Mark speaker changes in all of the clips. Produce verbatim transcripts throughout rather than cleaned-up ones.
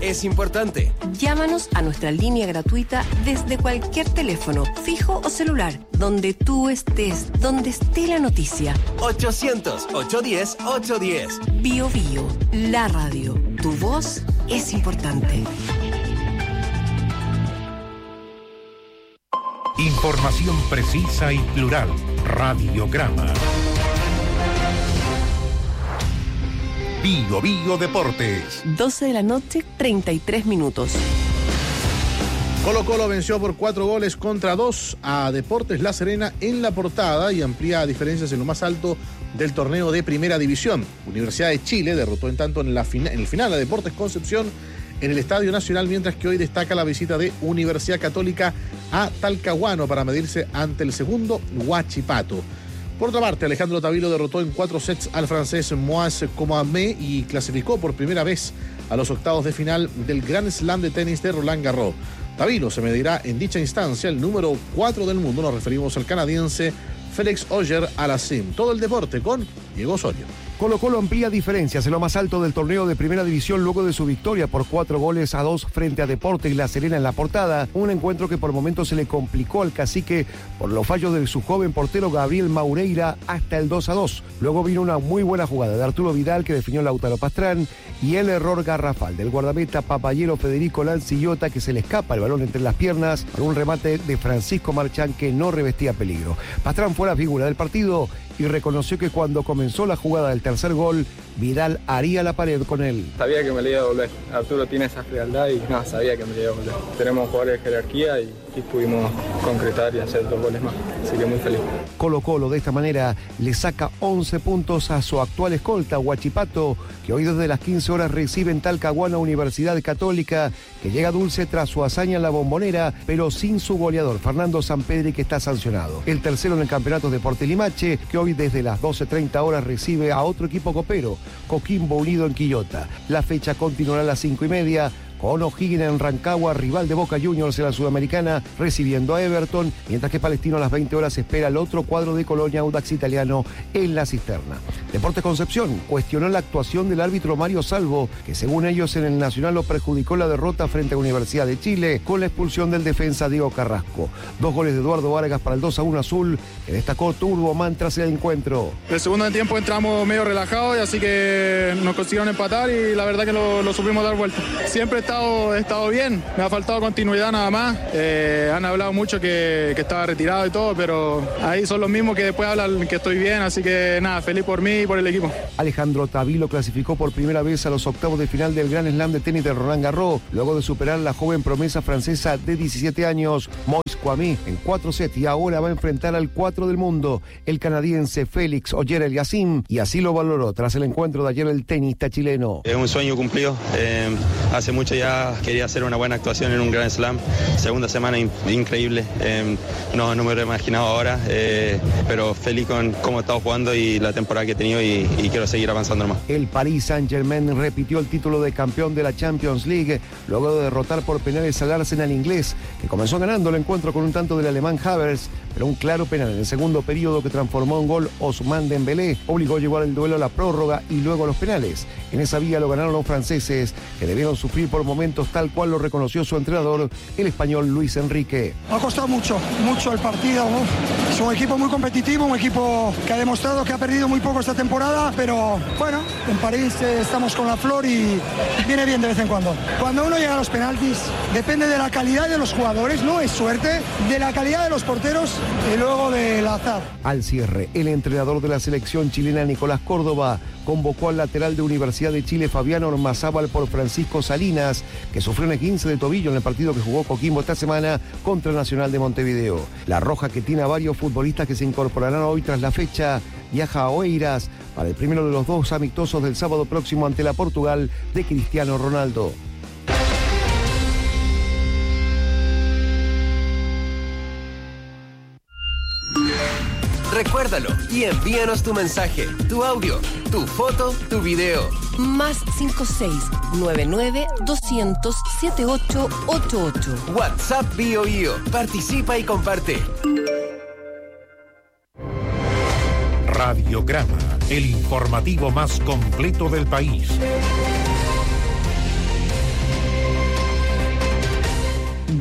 Speaker 1: es importante.
Speaker 2: Llámanos a nuestra línea gratuita desde cualquier teléfono, fijo o celular, donde tú estés, donde esté la noticia.
Speaker 1: ochocientos, ochocientos diez, ochocientos diez.
Speaker 2: Bio Bio, la radio. Tu voz es importante.
Speaker 3: Información precisa y plural. Radiograma. Bio Bio Deportes.
Speaker 2: doce de la noche, treinta y tres minutos.
Speaker 4: Colo Colo venció por cuatro goles contra dos a Deportes La Serena en La Portada y amplía diferencias en lo más alto del torneo de Primera División. Universidad de Chile derrotó en tanto en, la fina, en el final a Deportes Concepción en el Estadio Nacional, mientras que hoy destaca la visita de Universidad Católica a Talcahuano para medirse ante el segundo Huachipato. Por otra parte, Alejandro Tavilo derrotó en cuatro sets al francés Moaz Coamé y clasificó por primera vez a los octavos de final del Grand Slam de tenis de Roland Garros. Tavilo se medirá en dicha instancia el número cuatro del mundo, nos referimos al canadiense Félix Auger-Aliassime. Todo el deporte con Diego Osorio.
Speaker 5: Colo Colo amplía diferencias en lo más alto del torneo de Primera División luego de su victoria por cuatro goles a dos frente a Deportes La Serena en La Portada, un encuentro que por momentos se le complicó al cacique por los fallos de su joven portero Gabriel Maureira hasta el dos a dos. Luego vino una muy buena jugada de Arturo Vidal que definió Lautaro Pastrán y el error garrafal del guardameta papayero Federico Lancillota que se le escapa el balón entre las piernas por un remate de Francisco Marchán que no revestía peligro. Pastrán fue la figura del partido y reconoció que cuando comenzó la jugada del tercer gol, Vidal haría la pared con él.
Speaker 6: Sabía que me le iba a volver. Arturo tiene esa frialdad y no, sabía que me le iba a volver. Tenemos jugadores de jerarquía y, y pudimos concretar y hacer dos goles más. Así que muy feliz.
Speaker 5: Colo Colo de esta manera le saca once puntos a su actual escolta, Huachipato, que hoy desde las quince horas recibe en Talcahuano Universidad Católica, que llega dulce tras su hazaña en la Bombonera, pero sin su goleador, Fernando Sampedri, que está sancionado. El tercero en el campeonato Deportes Limache, que hoy desde las doce treinta horas recibe a otro equipo copero, Coquimbo Unido en Quillota. La fecha continuará a las cinco y media, con O'Higgins en Rancagua, rival de Boca Juniors en la Sudamericana, recibiendo a Everton, mientras que Palestino a las veinte horas espera el otro cuadro de Colonia, Audax Italiano, en la Cisterna. Deportes Concepción cuestionó la actuación del árbitro Mario Salvo, que según ellos en el Nacional lo perjudicó la derrota frente a Universidad de Chile, con la expulsión del defensa Diego Carrasco. Dos goles de Eduardo Vargas para el dos a uno azul, que destacó Turboman tras el encuentro.
Speaker 6: El segundo tiempo entramos medio relajados y así que nos consiguieron empatar y la verdad que lo, lo supimos dar vuelta. Siempre está He estado bien, me ha faltado continuidad nada más. Eh, han hablado mucho que, que estaba retirado y todo, pero ahí son los mismos que después hablan que estoy bien, así que nada, feliz por mí y por el equipo.
Speaker 5: Alejandro Tavilo clasificó por primera vez a los octavos de final del Grand Slam de tenis de Roland Garros, luego de superar a la joven promesa francesa de diecisiete años, Moaz Coamé, en cuatro sets, y ahora va a enfrentar al cuatro del mundo, el canadiense Félix Auger-Aliassime, y así lo valoró tras el encuentro de ayer el tenista chileno.
Speaker 7: Es un sueño cumplido, eh, hace mucho ya quería hacer una buena actuación en un Grand Slam, segunda semana in- increíble, eh, no, no me lo he imaginado ahora, eh, pero feliz con cómo he estado jugando y la temporada que he tenido y, y quiero seguir avanzando más.
Speaker 5: El Paris Saint-Germain repitió el título de campeón de la Champions League luego de derrotar por penales al Arsenal inglés, que comenzó ganando el encuentro con un tanto del alemán Havertz, pero un claro penal en el segundo periodo que transformó en gol Ousmane Dembélé obligó a llevar el duelo a la prórroga y luego a los penales. En esa vía lo ganaron los franceses, que debieron sufrir por momentos tal cual lo reconoció su entrenador, el español Luis Enrique.
Speaker 8: Ha costado mucho, mucho el partido, ¿no? Es un equipo muy competitivo, un equipo que ha demostrado que ha perdido muy poco esta temporada, pero bueno, en París eh, estamos con la flor y viene bien de vez en cuando. Cuando uno llega a los penaltis, depende de la calidad de los jugadores, no es suerte, de la calidad de los porteros y luego del azar.
Speaker 5: Al cierre, el entrenador de la selección chilena, Nicolás Córdoba, convocó al lateral de Universidad de Chile, Fabián Ormazábal, por Francisco Salinas, que sufrió un esguince de tobillo en el partido que jugó Coquimbo esta semana contra Nacional de Montevideo. La Roja, que tiene a varios futbolistas que se incorporarán hoy tras la fecha, viaja a Oeiras para el primero de los dos amistosos del sábado próximo ante la Portugal de Cristiano Ronaldo.
Speaker 1: Recuérdalo y envíanos tu mensaje, tu audio, tu foto, tu video.
Speaker 2: Más cinco seis nueve nueve doscientos setenta y ocho ochenta y ocho.
Speaker 1: WhatsApp Bio Bio. Participa y comparte.
Speaker 3: Radiograma, el informativo más completo del país.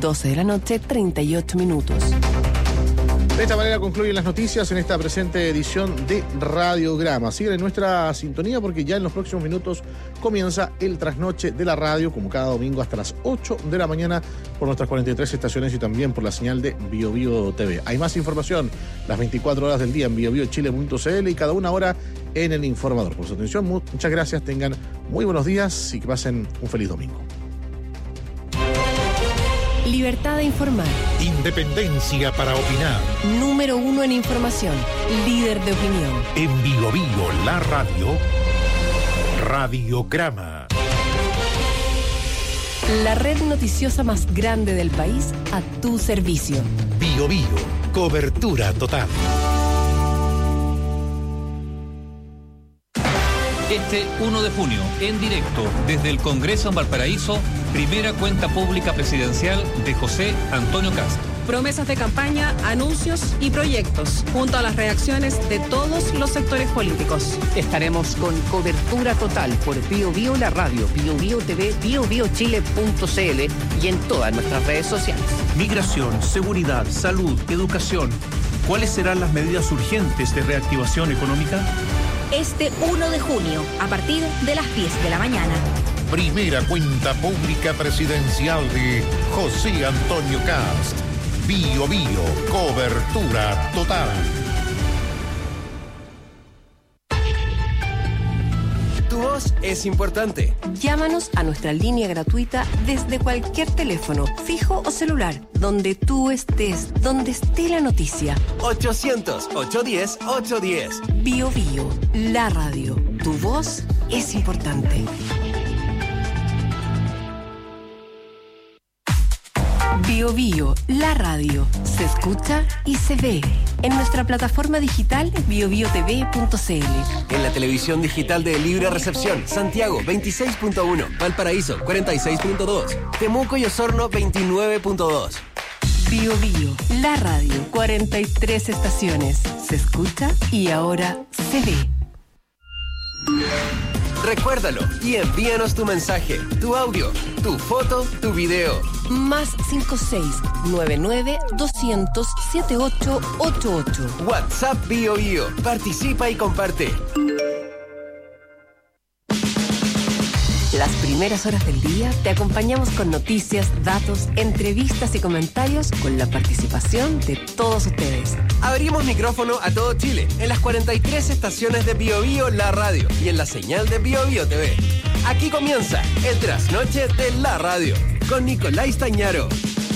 Speaker 2: doce de la noche, treinta y ocho minutos.
Speaker 4: De esta manera concluyen las noticias en esta presente edición de Radiograma. Sigan en nuestra sintonía porque ya en los próximos minutos comienza el trasnoche de la radio, como cada domingo hasta las ocho de la mañana por nuestras cuarenta y tres estaciones y también por la señal de Bio Bio T V. Hay más información las veinticuatro horas del día en bio bio chile punto c l y cada una hora en el Informador. Por su atención, muchas gracias, tengan muy buenos días y que pasen un feliz domingo.
Speaker 2: Libertad de informar.
Speaker 3: Independencia para opinar.
Speaker 2: Número uno en información. Líder de opinión.
Speaker 3: En Bio Bio, la radio. Radiograma.
Speaker 2: La red noticiosa más grande del país a tu servicio.
Speaker 3: Bio Bio, cobertura total.
Speaker 9: Este uno de junio, en directo, desde el Congreso en Valparaíso, primera cuenta pública presidencial de José Antonio Kast.
Speaker 10: Promesas de campaña, anuncios y proyectos, junto a las reacciones de todos los sectores políticos.
Speaker 11: Estaremos con cobertura total por Bio Bio la radio, Bio Bio T V, bio bio chile punto c l y en todas nuestras redes sociales.
Speaker 12: Migración, seguridad, salud, educación. ¿Cuáles serán las medidas urgentes de reactivación económica?
Speaker 13: Este uno de junio, a partir de las diez de la mañana.
Speaker 3: Primera cuenta pública presidencial de José Antonio Kast. Bio Bio, cobertura total.
Speaker 1: Tu voz es importante.
Speaker 2: Llámanos a nuestra línea gratuita desde cualquier teléfono, fijo o celular, donde tú estés, donde esté la noticia.
Speaker 1: ochocientos, ochocientos diez, ochocientos diez.
Speaker 2: Bio Bio, la radio. Tu voz es importante. Bio Bio, la radio. Se escucha y se ve. En nuestra plataforma digital bio bio t v punto c l.
Speaker 1: En la televisión digital de Libre Recepción, Santiago veintiséis punto uno, Valparaíso cuarenta y seis punto dos, Temuco y Osorno veintinueve punto dos.
Speaker 2: Bio Bio, la radio. cuarenta y tres estaciones. Se escucha y ahora se ve.
Speaker 1: Recuérdalo y envíanos tu mensaje, tu audio, tu foto, tu video.
Speaker 2: Más cinco seis nueve nueve doscientos setenta y ocho ochenta y ocho.
Speaker 1: WhatsApp Bio Bio. Participa y comparte.
Speaker 2: Las primeras horas del día te acompañamos con noticias, datos, entrevistas y comentarios con la participación de todos ustedes.
Speaker 1: Abrimos micrófono a todo Chile en las cuarenta y tres estaciones de Bio Bio la radio y en la señal de Bio Bio T V. Aquí comienza el trasnoche de la radio con Nicolás Tañaro.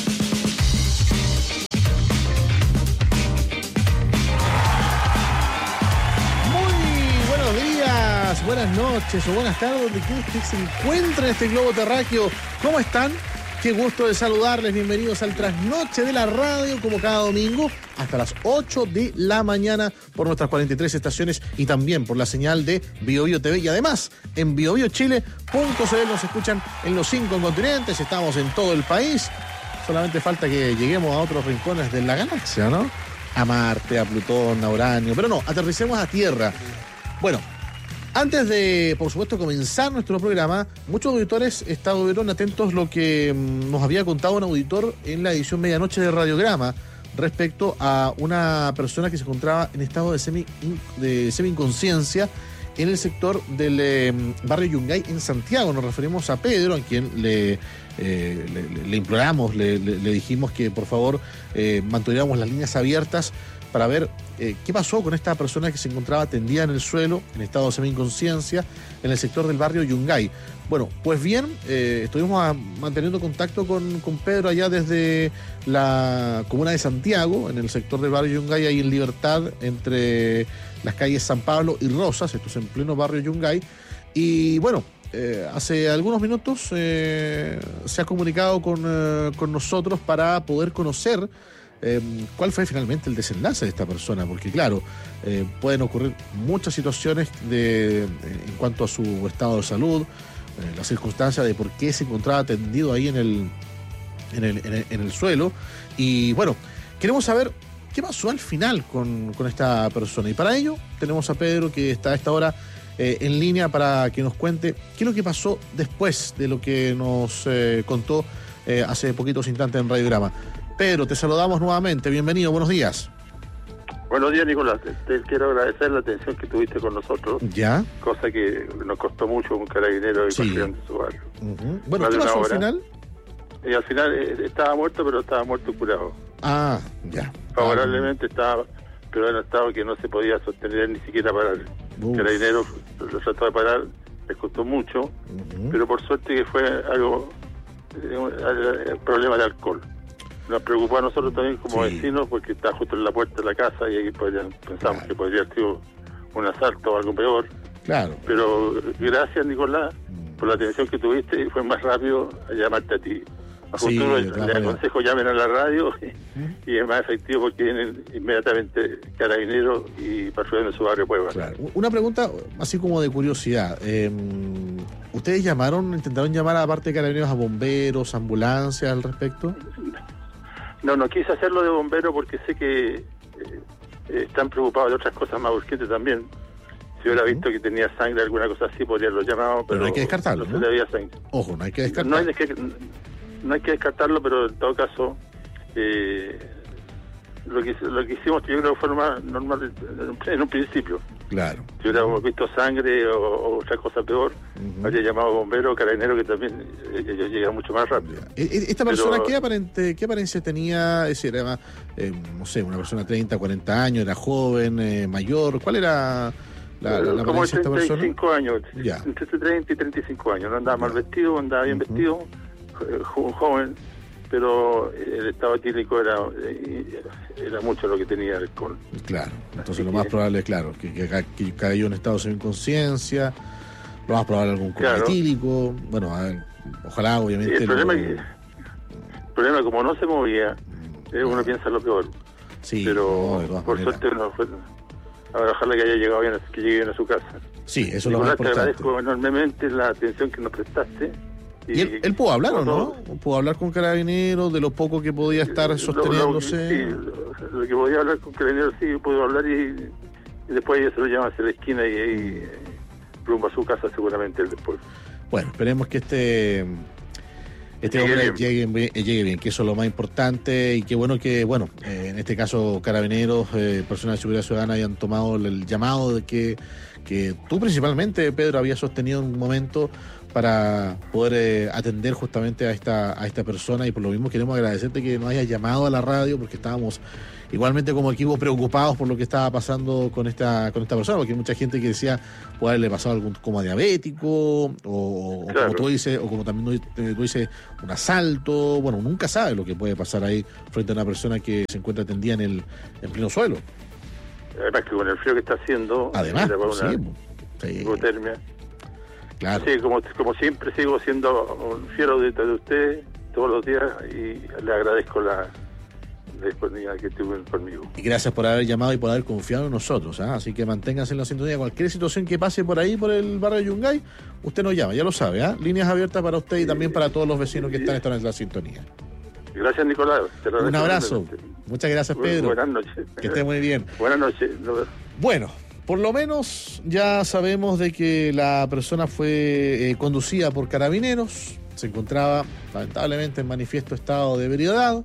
Speaker 4: Buenas noches o buenas tardes, donde quiera que se encuentre en este globo terráqueo. ¿Cómo están? Qué gusto de saludarles. Bienvenidos al trasnoche de la radio, como cada domingo, hasta las ocho de la mañana por nuestras cuarenta y tres estaciones y también por la señal de Bio Bio T V. Y además, en bio bio chile punto c l nos escuchan en los cinco continentes, estamos en todo el país. Solamente falta que lleguemos a otros rincones de la galaxia, ¿no? A Marte, a Plutón, a Uranio. Pero no, aterricemos a Tierra. Bueno, antes de, por supuesto, comenzar nuestro programa, muchos auditores estuvieron atentos a lo que nos había contado un auditor en la edición Medianoche de Radiograma respecto a una persona que se encontraba en estado de semi de semi-inconsciencia en el sector del eh, barrio Yungay en Santiago. Nos referimos a Pedro, a quien le, eh, le, le imploramos, le, le, le dijimos que por favor eh, mantuviéramos las líneas abiertas para ver eh, qué pasó con esta persona que se encontraba tendida en el suelo, en estado de semi-inconsciencia, en el sector del barrio Yungay. Bueno, pues bien, eh, estuvimos a, manteniendo contacto con, con Pedro allá desde la comuna de Santiago, en el sector del barrio Yungay, ahí en Libertad, entre las calles San Pablo y Rosas, esto es en pleno barrio Yungay. Y bueno, eh, hace algunos minutos eh, se ha comunicado con, eh, con nosotros para poder conocer Eh, cuál fue finalmente el desenlace de esta persona, porque claro, eh, pueden ocurrir muchas situaciones de, en cuanto a su estado de salud, eh, la circunstancia de por qué se encontraba tendido ahí en el, en el, en el, en el suelo. Y bueno, queremos saber qué pasó al final con, con esta persona, y para ello tenemos a Pedro, que está a esta hora eh, en línea para que nos cuente qué es lo que pasó después de lo que nos eh, contó eh, hace poquitos instantes en Radiograma. Pedro, te saludamos nuevamente, bienvenido, buenos días.
Speaker 14: Buenos días, Nicolás. Te, te quiero agradecer la atención que tuviste con nosotros.
Speaker 4: ¿Ya?
Speaker 14: Cosa que nos costó mucho un carabinero y
Speaker 4: sí.
Speaker 14: paciente de su barrio.
Speaker 4: Uh-huh. Bueno, ¿qué pasó al final?
Speaker 14: Y al final eh, estaba muerto, pero estaba muerto curado.
Speaker 4: Ah, ya.
Speaker 14: Favorablemente ah. estaba, pero en un estado que no se podía sostener ni siquiera parar. El carabinero lo trató de parar, les costó mucho, uh-huh. pero por suerte que fue algo, eh, un problema de alcohol. Nos preocupó a nosotros también como sí. vecinos porque está justo en la puerta de la casa y ahí podrían, pensamos claro. que podría haber sido un asalto o algo peor.
Speaker 4: Claro.
Speaker 14: Pero gracias, Nicolás, por la atención que tuviste y fue más rápido a llamarte a ti. A
Speaker 4: sí,
Speaker 14: futuro les aconsejo llamen a la radio y, ¿Mm? y es más efectivo porque vienen inmediatamente carabineros y patrullan en su barrio Puebla.
Speaker 4: Claro. Una pregunta así como de curiosidad. Eh, ¿Ustedes llamaron, intentaron llamar aparte de carabineros a bomberos, ambulancias al respecto?
Speaker 14: No, no quise hacerlo de bombero porque sé que eh, están preocupados de otras cosas más urgentes también. Si hubiera uh-huh. visto que tenía sangre, alguna cosa así, podría haberlo llamado, pero,
Speaker 4: pero no hay que descartarlo,
Speaker 14: no,
Speaker 4: ¿no?
Speaker 14: se le había sangre.
Speaker 4: Ojo, no hay que descartarlo.
Speaker 14: No hay, que, no hay que descartarlo, pero en todo caso, eh, lo que lo que hicimos yo creo que fue más normal en un principio.
Speaker 4: Claro.
Speaker 14: Si hubiéramos visto sangre o, o otra cosa peor, uh-huh. habría llamado bombero, carabinero, que también ellos llegan mucho más rápido.
Speaker 4: ¿Esta persona
Speaker 14: Pero,
Speaker 4: qué aparente qué apariencia tenía? Es decir, era, eh, no sé, una persona de treinta, cuarenta años, era joven, eh, mayor, ¿cuál era la, la, la
Speaker 14: como
Speaker 4: apariencia de esta persona?
Speaker 14: treinta y cinco años,
Speaker 4: ya.
Speaker 14: Entre treinta y treinta y cinco años, no andaba mal vestido, andaba bien uh-huh. vestido, un joven, pero el estado etílico era era mucho lo que tenía el alcohol.
Speaker 4: Claro, entonces Así lo más que, probable es, claro, que, que, que cayó en estado de inconsciencia, lo más probable algún coma claro. etílico, bueno, a ver, ojalá obviamente...
Speaker 14: Sí, el, problema
Speaker 4: lo...
Speaker 14: que, el problema como no se movía, eh, uno piensa lo peor,
Speaker 4: sí,
Speaker 14: pero no, por maneras. suerte no fue... Ahora ojalá que haya llegado bien, que llegue bien a su casa.
Speaker 4: Sí, eso es lo más importante.
Speaker 14: Te agradezco enormemente la atención que nos prestaste.
Speaker 4: ¿Y él, él pudo hablar o no? ¿Pudo hablar con carabineros de lo poco que podía estar sosteniéndose?
Speaker 14: Lo, lo, sí, lo que podía hablar con carabineros sí, pudo hablar y, y después ella se lo llama hacia la esquina y ahí rumbo a su casa seguramente él después.
Speaker 4: Bueno, esperemos que este este
Speaker 14: llegue
Speaker 4: hombre
Speaker 14: bien.
Speaker 4: Llegue, bien, llegue bien, que eso es lo más importante y qué bueno que, bueno, eh, en este caso carabineros, eh, personas de seguridad ciudadana hayan tomado el llamado de que, que tú principalmente, Pedro, habías sostenido en un momento para poder eh, atender justamente a esta a esta persona y por lo mismo queremos agradecerte que nos hayas llamado a la radio porque estábamos igualmente como equipo preocupados por lo que estaba pasando con esta con esta persona, porque hay mucha gente que decía puede haberle pasado algún coma diabético o, o claro. como tú dices, o como también tú dices, un asalto. Bueno, nunca sabe lo que puede pasar ahí frente a una persona que se encuentra tendida en el en pleno suelo.
Speaker 14: Además que con el frío que está haciendo,
Speaker 4: además,
Speaker 14: una
Speaker 4: sí, sí.
Speaker 14: hipotermia.
Speaker 4: Claro.
Speaker 14: Sí, como, como siempre sigo siendo un fiel auditor de usted todos los días y le agradezco la, la disponibilidad que tuvo conmigo.
Speaker 4: Y gracias por haber llamado y por haber confiado en nosotros, ¿eh? Así que manténganse en la sintonía. Cualquier situación que pase por ahí, por el barrio de Yungay, usted nos llama, ya lo sabe, ¿eh? Líneas abiertas para usted y también para todos los vecinos que están en la sintonía.
Speaker 14: Gracias, Nicolás. Te lo
Speaker 4: un abrazo. Muchas gracias, Pedro.
Speaker 14: Buenas noches.
Speaker 4: Que esté muy bien.
Speaker 14: Buenas noches.
Speaker 4: Bueno, por lo menos ya sabemos de que la persona fue eh, conducida por carabineros, se encontraba lamentablemente en manifiesto estado de ebriedad.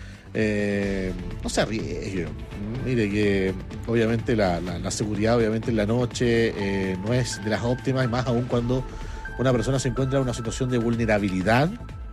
Speaker 4: Eh, no se arriesgue. Mire que obviamente la, la, la seguridad obviamente en la noche eh, no es de las óptimas, y más aún cuando una persona se encuentra en una situación de vulnerabilidad.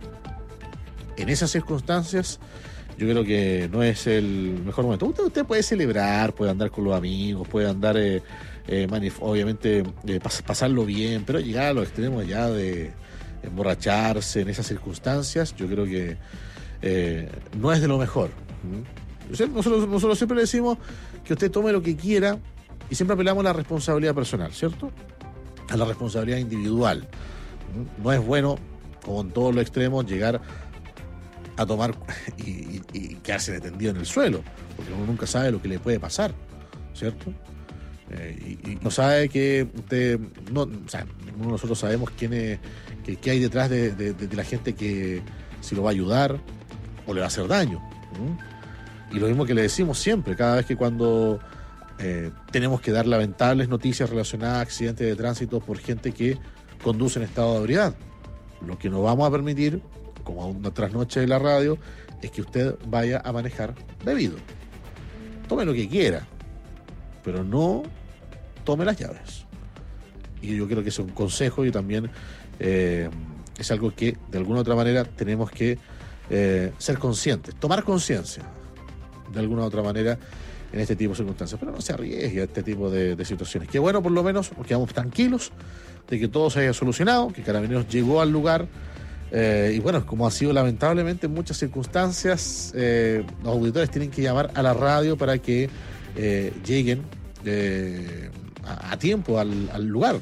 Speaker 4: En esas circunstancias yo creo que no es el mejor momento. Usted, usted puede celebrar, puede andar con los amigos, puede andar, eh, eh, manif- obviamente, eh, pas- pasarlo bien, pero llegar a los extremos ya de emborracharse en esas circunstancias, yo creo que eh, no es de lo mejor. ¿Mm? Nosotros, nosotros siempre le decimos que usted tome lo que quiera y siempre apelamos a la responsabilidad personal, ¿cierto? A la responsabilidad individual. ¿Mm? No es bueno, como en todos los extremos, llegar a tomar y, y, y quedarse tendido en el suelo, porque uno nunca sabe lo que le puede pasar, ¿cierto? Eh, y, y no sabe que usted, no, o sea, ninguno de nosotros sabemos quién es, qué, qué hay detrás de, de, de la gente que si lo va a ayudar o le va a hacer daño. ¿Mm? Y lo mismo que le decimos siempre, cada vez que cuando eh, tenemos que dar lamentables noticias relacionadas a accidentes de tránsito por gente que conduce en estado de ebriedad, lo que no vamos a permitir como una trasnoche de la radio, es que usted vaya a manejar bebido. Tome lo que quiera, pero no tome las llaves. Y yo creo que es un consejo y también eh, es algo que de alguna u otra manera tenemos que eh, ser conscientes, tomar conciencia de alguna u otra manera en este tipo de circunstancias, pero no se arriesgue a este tipo de, de situaciones. Que bueno, por lo menos nos quedamos tranquilos de que todo se haya solucionado, que Carabineros llegó al lugar, eh, y bueno, como ha sido lamentablemente en muchas circunstancias, eh, los auditores tienen que llamar a la radio para que eh, lleguen eh, a, a tiempo al, al lugar.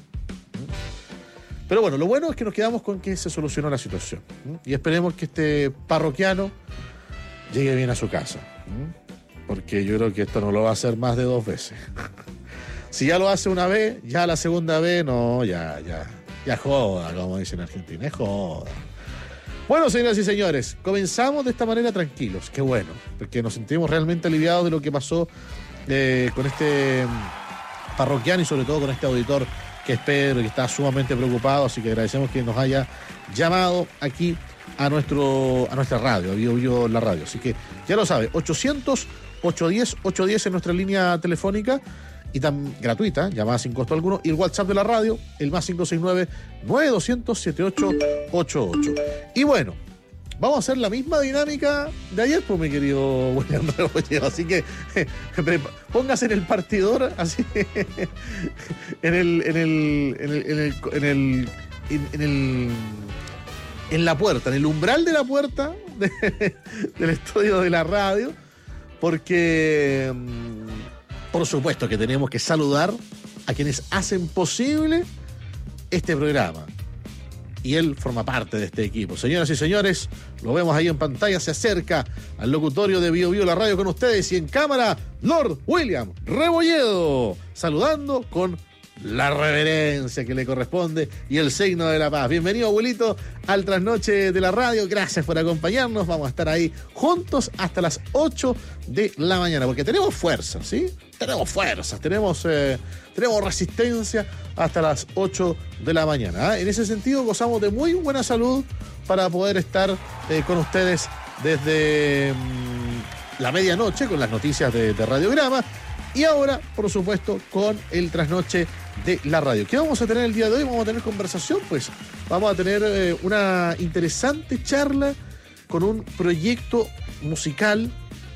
Speaker 4: Pero bueno, lo bueno es que nos quedamos con que se solucionó la situación, y esperemos que este parroquiano llegue bien a su casa, porque yo creo que esto no lo va a hacer más de dos veces. Si ya lo hace una vez, ya la segunda vez, no, ya, ya, ya joda, como dicen en Argentina, es joda. Bueno, señoras y señores, comenzamos de esta manera tranquilos, qué bueno, porque nos sentimos realmente aliviados de lo que pasó eh, con este parroquiano y sobre todo con este auditor que es Pedro y que está sumamente preocupado, así que agradecemos que nos haya llamado aquí a nuestro a nuestra radio, a Bio Bio la radio. Así que ya lo sabe, ochocientos, ochocientos diez, ochocientos diez en nuestra línea telefónica y tan gratuita, llamada sin costo alguno, y el WhatsApp de la radio, el más cinco seis nueve, nueve dos cero cero, siete ocho ocho ocho. Y bueno, vamos a hacer la misma dinámica de ayer, pues, mi querido William Rebolledo. Así que póngase en el partidor, así en el en el en el en el en el, en, en el en la puerta, en el umbral de la puerta de, del estudio de la radio, porque por supuesto que tenemos que saludar a quienes hacen posible este programa. Y él forma parte de este equipo. Señoras y señores, lo vemos ahí en pantalla, se acerca al locutorio de Bio Bio la radio con ustedes, y en cámara, Lord William Rebolledo, saludando con la reverencia que le corresponde y el signo de la paz. Bienvenido, abuelito, al Trasnoche de la Radio. Gracias por acompañarnos. Vamos a estar ahí juntos hasta las ocho de la mañana, porque tenemos fuerza, ¿sí? Tenemos fuerzas, tenemos, eh, tenemos resistencia hasta las ocho de la mañana. ¿eh? En ese sentido, gozamos de muy buena salud para poder estar eh, con ustedes desde mmm, la medianoche con las noticias de, de Radiograma. Y ahora, por supuesto, con el Trasnoche de la radio. ¿Qué vamos a tener el día de hoy? Vamos a tener conversación, pues. Vamos a tener eh, una interesante charla con un proyecto musical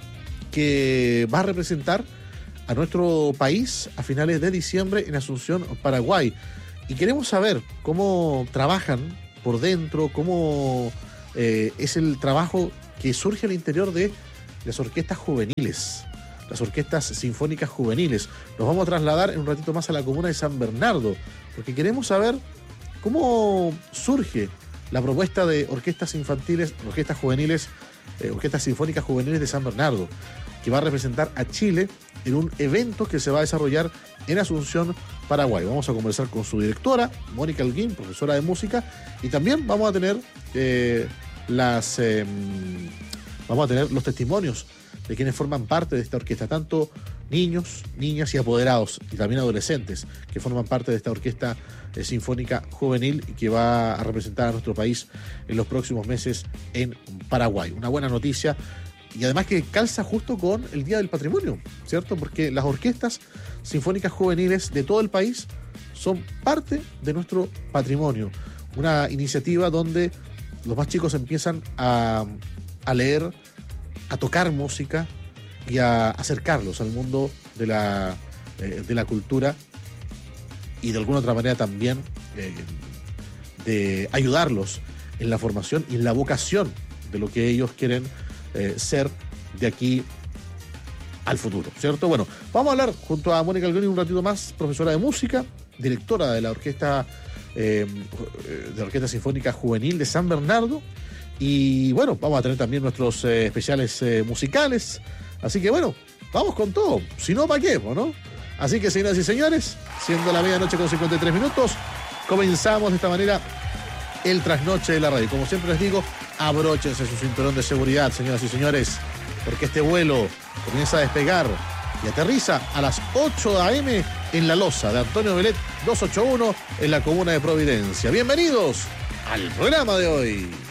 Speaker 4: que va a representar a nuestro país a finales de diciembre en Asunción, Paraguay. Y queremos saber cómo trabajan por dentro, cómo eh, es el trabajo que surge al interior de las orquestas juveniles. Las orquestas sinfónicas juveniles. Nos vamos a trasladar en un ratito más a la comuna de San Bernardo, porque queremos saber cómo surge la propuesta de orquestas infantiles, orquestas juveniles, eh, orquestas sinfónicas juveniles de San Bernardo, que va a representar a Chile en un evento que se va a desarrollar en Asunción, Paraguay. Vamos a conversar con su directora, Mónica Alguín, profesora de música, y también vamos a tener eh, las eh, vamos a tener los testimonios de quienes forman parte de esta orquesta, tanto niños, niñas y apoderados, y también adolescentes que forman parte de esta orquesta eh, sinfónica juvenil y que va a representar a nuestro país en los próximos meses en Paraguay. Una buena noticia, y además que calza justo con el Día del Patrimonio, ¿cierto? Porque las orquestas sinfónicas juveniles de todo el país son parte de nuestro patrimonio. Una iniciativa donde los más chicos empiezan a, a leer, a tocar música y a acercarlos al mundo de la, eh, de la cultura, y de alguna otra manera también eh, de ayudarlos en la formación y en la vocación de lo que ellos quieren eh, ser de aquí al futuro, ¿cierto? Bueno, vamos a hablar junto a Mónica Alguín un ratito más, profesora de música, directora de la orquesta eh, de la Orquesta Sinfónica Juvenil de San Bernardo. Y bueno, vamos a tener también nuestros eh, especiales eh, musicales. Así que bueno, vamos con todo. Si no, ¿para qué? ¿No? Así que, señoras y señores, siendo la medianoche con cincuenta y tres minutos, comenzamos de esta manera el Trasnoche de la Radio. Como siempre les digo, abróchense su cinturón de seguridad, señoras y señores, porque este vuelo comienza a despegar y aterriza a las ocho a eme en La Loza de Antonio Belet doscientos ochenta y uno en la comuna de Providencia. Bienvenidos al programa de hoy.